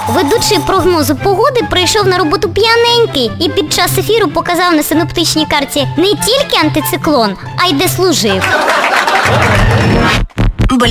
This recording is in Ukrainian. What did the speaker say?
Ведучий прогнозу погоди прийшов на роботу п'яненький і під час ефіру показав на синоптичній карті не тільки антициклон, а й де служив.